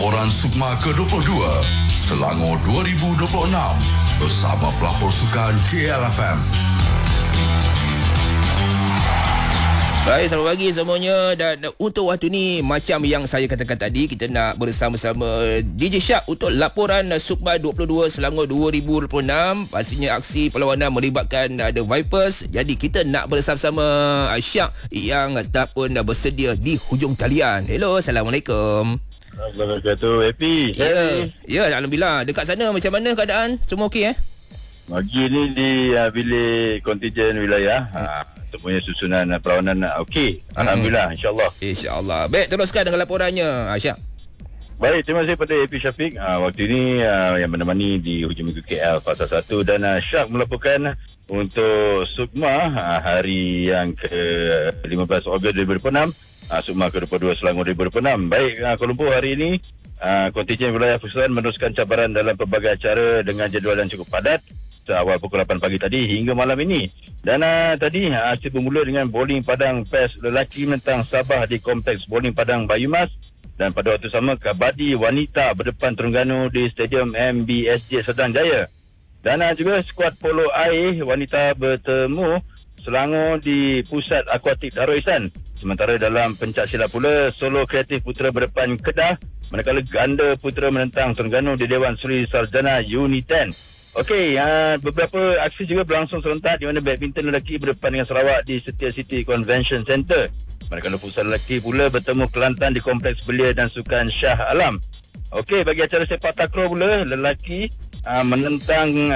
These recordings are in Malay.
Laporan Sukma ke-22 Selangor 2026 bersama pelapor sukan KLFM. Baik, selamat pagi semuanya. Dan untuk waktu ni, macam yang saya katakan tadi, kita nak bersama-sama DJ Syak untuk laporan Sukma 22 Selangor 2026. Pastinya aksi perlawanan melibatkan ada Vipers. Jadi kita nak bersama-sama Syak yang tak pun bersedia di hujung talian. Hello, Assalamualaikum. Assalamualaikum, happy. Ya, Alhamdulillah. Dekat sana macam mana keadaan? Semua okey Pagi ni di bilik kontijen wilayah. Semuanya susunan perlawanan okey. Alhamdulillah, insyaAllah. InsyaAllah. Baik, teruskan dengan laporannya, Syak. Baik, terima kasih kepada AP Syafiq. Waktu ini yang menemani di hujung minggu KL Fasa 1 dan Syak melaporkan untuk Sukma hari yang ke-15 Ogos 2026. Sukma ke-22 Selangor 2026. Baik, Kuala Lumpur hari ini kontijen wilayah Fusan meneruskan cabaran dalam pelbagai acara dengan jadual yang cukup padat awal pukul 8 pagi tadi hingga malam ini. Dan tadi aksi bermula dengan bowling padang PES lelaki menentang Sabah di Kompleks Bowling Padang Bayumas, dan pada waktu sama kabadi wanita berdepan Terengganu di Stadium MBSJ Sedang Jaya. Dan juga skuad polo air wanita bertemu Selangor di Pusat Akuatik Darul Ihsan. Sementara dalam pencak silat pula, Solo Kreatif Putera berdepan Kedah, manakala ganda putera menentang Terengganu di Dewan Seri Sarjana Uni 10. Okey, beberapa aksi juga berlangsung serentak di mana badminton lelaki berdepan dengan Sarawak di Setia City Convention Centre. Manakala futsal lelaki pula bertemu Kelantan di Kompleks Belia dan Sukan Shah Alam. Okey, bagi acara sepak takraw pula, lelaki menentang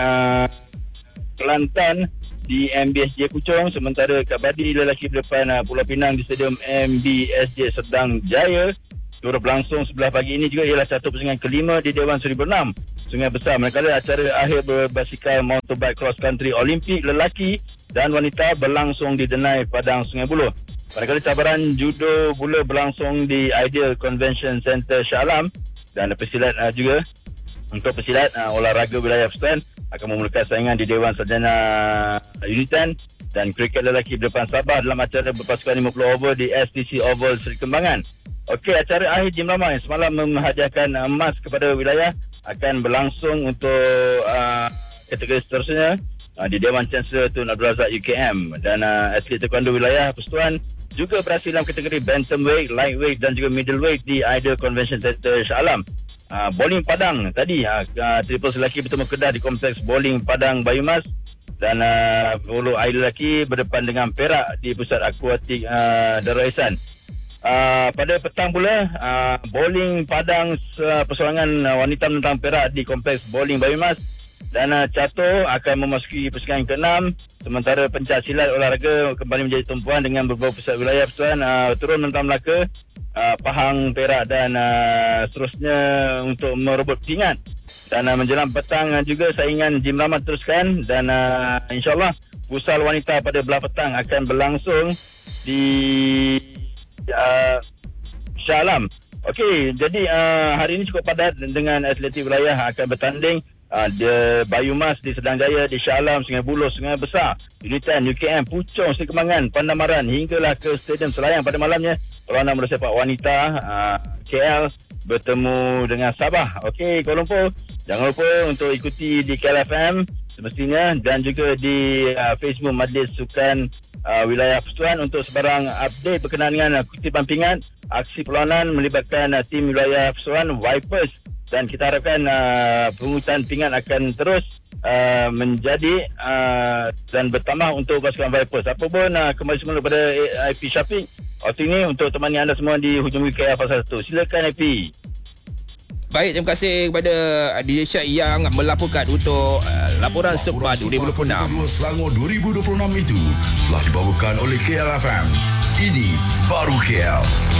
Kelantan di MBSJ Puchong, sementara kabadi lelaki berdepan Pulau Pinang di Stadium MBSJ Sedang Jaya. Turut berlangsung sebelah pagi ini juga ialah satu persaingan kelima di Dewan Seri Bernam Sungai Besar, manakala acara akhir berbasikal motorbike cross country Olimpik lelaki dan wanita berlangsung di Denai Padang Sungai Buloh. Manakala cabaran judo pula berlangsung di Ideal Convention Centre Shah Alam, dan pesilat juga untuk pesilat olahraga wilayah Fusan akan memulakan saingan di Dewan Sarjana Uni 10, dan kriket lelaki berdepan Sabah dalam acara berpasukan 50 over di STC Oval Seri Kembangan. Okey, acara akhir Jim Ramai semalam menghadiahkan emas kepada wilayah akan berlangsung untuk kategori seterusnya di Dewan Chancellor Tun Abdul Razak UKM, dan atlet taekwondo wilayah Persatuan juga berhasil dalam kategori bantamweight, lightweight dan juga middleweight di Ideal Convention Centre Shah Alam. Bowling padang tadi triple lelaki bertemu Kedah di Kompleks Bowling Padang Bayumas, dan polo air lelaki berdepan dengan Perak di Pusat Akuatik Darul Ihsan. Pada petang pula, bowling padang persoalangan wanita menentang Perak di Kompleks Bowling Bayumas, dan catur akan memasuki persaingan ke-6, sementara pencak silat olahraga kembali menjadi tumpuan dengan beberapa pusat wilayah Persatuan turun menentang Melaka, Pahang, Perak dan seterusnya untuk merebut pingat. Dan menjelang petang juga saingan Jim Rahmat teruskan, dan insyaAllah futsal wanita pada belah petang akan berlangsung di Shah Alam. Okey, jadi hari ini cukup padat dengan atletik wilayah akan bertanding di Bayumas di Sedang Jaya, di Shah Alam, Sungai Buloh, Sungai Besar, Unitan, UKM, Puchong, Seri Kembangan, Pandamaran hinggalah ke Stadium Selayang pada malamnya. Perlawanan bola sepak wanita KL bertemu dengan Sabah. Okey, Kuala Lumpur, jangan lupa untuk ikuti di KLFM semestinya, dan juga di Facebook Majlis Sukan Wilayah Persatuan untuk sebarang update berkenaan dengan kutipan pingat aksi perlawanan melibatkan tim wilayah Persatuan Vipers, dan kita harapkan pungutan pingat akan terus menjadi dan bertambah untuk pasukan Vipers. Apa pun kembali semula kepada IP Syafiq waktu ini untuk temani anda semua di hujung weekend Fasa 1. Silakan IP. Baik, terima kasih kepada DJ Syak yang melaporkan untuk laporan Sukma 2026. Selangor 2026 itu telah dibawakan oleh KLFM. Ini baru KL.